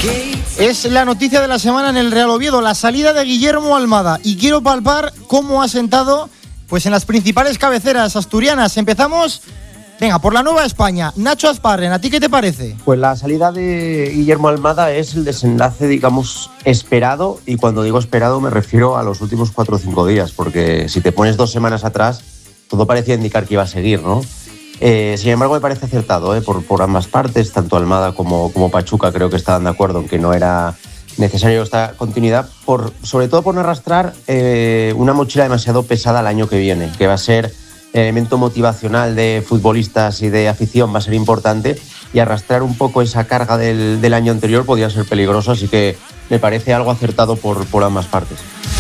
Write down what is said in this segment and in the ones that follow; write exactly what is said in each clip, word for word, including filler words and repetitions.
Es la noticia de la semana en el Real Oviedo, la salida de Guillermo Almada. Y quiero palpar cómo ha sentado pues, en las principales cabeceras asturianas. Empezamos, venga, por la Nueva España. Nacho Azparren, ¿a ti qué te parece? Pues la salida de Guillermo Almada es el desenlace, digamos, esperado. Y cuando digo esperado me refiero a los últimos cuatro o cinco días. Porque si te pones dos semanas atrás, todo parecía indicar que iba a seguir, ¿no? Eh, sin embargo, me parece acertado, ¿eh? por, por ambas partes, tanto Almada como, como Pachuca creo que estaban de acuerdo en que no era necesario esta continuidad, por, sobre todo por no arrastrar eh, una mochila demasiado pesada el año que viene, que va a ser el elemento motivacional de futbolistas y de afición, va a ser importante, y arrastrar un poco esa carga del, del año anterior podría ser peligroso, así que me parece algo acertado por, por ambas partes.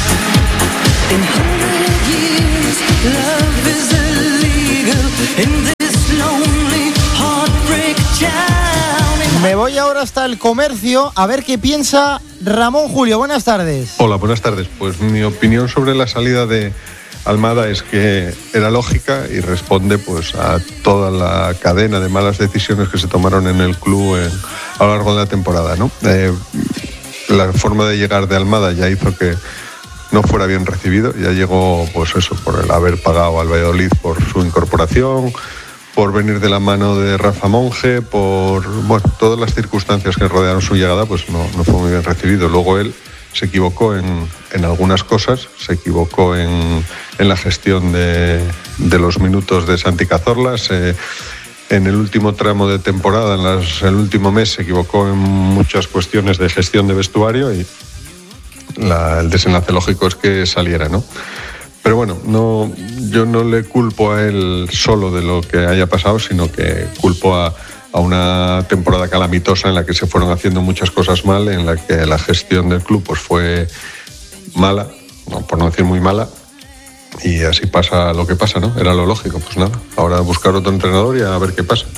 Me voy ahora hasta el Comercio a ver qué piensa Ramón Julio. Buenas tardes. Hola, buenas tardes. Pues mi opinión sobre la salida de Almada es que era lógica y responde pues a toda la cadena de malas decisiones que se tomaron en el club en, a lo largo de la temporada, ¿no? Eh, la forma de llegar de Almada ya hizo que no fuera bien recibido. Ya llegó, pues eso, por el haber pagado al Valladolid por su incorporación, por venir de la mano de Rafa Monge, por bueno, todas las circunstancias que rodearon su llegada, pues no, no fue muy bien recibido. Luego él se equivocó en, en algunas cosas, se equivocó en, en la gestión de, de los minutos de Santi Cazorla, se, en el último tramo de temporada, en las, el último mes, se equivocó en muchas cuestiones de gestión de vestuario y la, el desenlace lógico es que saliera, ¿no? Pero bueno, no, yo no le culpo a él solo de lo que haya pasado, sino que culpo a, a una temporada calamitosa en la que se fueron haciendo muchas cosas mal, en la que la gestión del club pues fue mala, no, por no decir muy mala, y así pasa lo que pasa, ¿no? Era lo lógico, pues nada, ahora buscar otro entrenador y a ver qué pasa.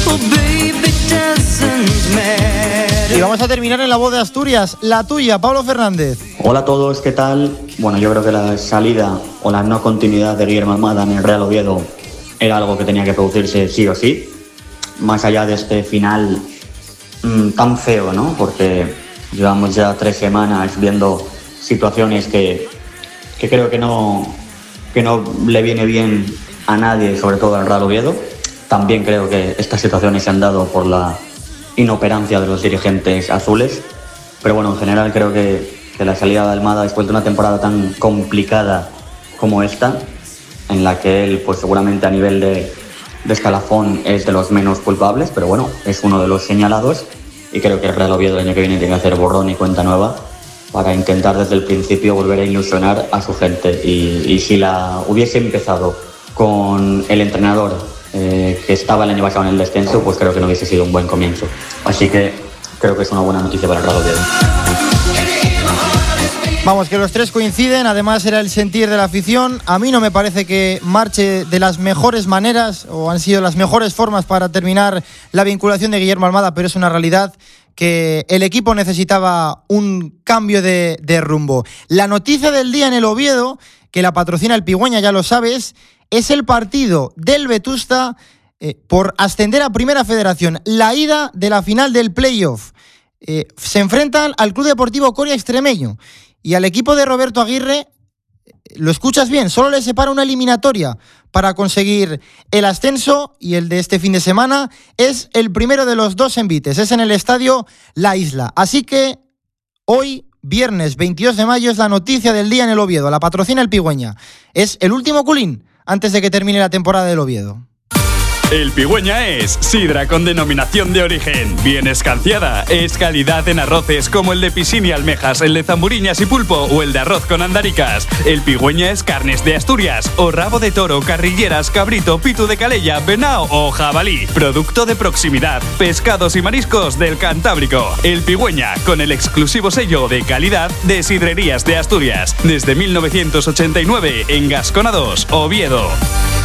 Y vamos a terminar en la voz de Asturias, la tuya, Pablo Fernández. Hola a todos, ¿qué tal? Bueno, yo creo que la salida o la no continuidad de Guillermo Almada en el Real Oviedo era algo que tenía que producirse sí o sí, más allá de este final mmm, tan feo, ¿no? Porque llevamos ya tres semanas viendo situaciones que, que creo que no, que no le viene bien a nadie, sobre todo al Real Oviedo. También creo que estas situaciones se han dado por la inoperancia de los dirigentes azules, pero bueno, en general creo que, que la salida de Almada después de una temporada tan complicada como esta, en la que él pues seguramente a nivel de, de escalafón es de los menos culpables, pero bueno, es uno de los señalados, y creo que el Real Oviedo el año que viene tiene que hacer borrón y cuenta nueva para intentar desde el principio volver a ilusionar a su gente, y, y si la hubiese empezado con el entrenador Eh, que estaba el año pasado en el descenso, pues creo que no hubiese sido un buen comienzo. Así que creo que es una buena noticia para el Real Oviedo. Vamos, que los tres coinciden, además era el sentir de la afición. A mí no me parece que marche de las mejores maneras o han sido las mejores formas para terminar la vinculación de Guillermo Almada, pero es una realidad que el equipo necesitaba un cambio de, de rumbo. La noticia del día en el Oviedo, que la patrocina el Pigüeña, ya lo sabes, es el partido del Vetusta eh, por ascender a Primera Federación, la ida de la final del playoff. Eh, se enfrentan al Club Deportivo Coria Extremeño y al equipo de Roberto Aguirre, lo escuchas bien, solo le separa una eliminatoria para conseguir el ascenso, y el de este fin de semana es el primero de los dos envites, es en el estadio La Isla. Así que hoy, viernes veintidós de mayo, es la noticia del día en el Oviedo, la patrocina el Pigüeña. Es el último culín antes de que termine la temporada del Oviedo. El Pigüeña es sidra con denominación de origen, bien escanciada, es calidad en arroces como el de piscina y almejas, el de zamburiñas y pulpo o el de arroz con andaricas. El Pigüeña es carnes de Asturias o rabo de toro, carrilleras, cabrito, pitu de calella, venao o jabalí. Producto de proximidad, pescados y mariscos del Cantábrico. El Pigüeña, con el exclusivo sello de calidad de Sidrerías de Asturias. Desde mil novecientos ochenta y nueve en Gascona dos, Oviedo.